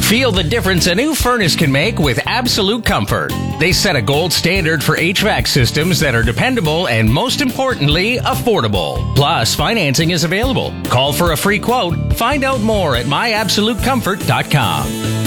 Feel the difference a new furnace can make with Absolute Comfort. They set a gold standard for HVAC systems that are dependable and, most importantly, affordable. Plus, financing is available. Call for a free quote. Find out more at myabsolutecomfort.com.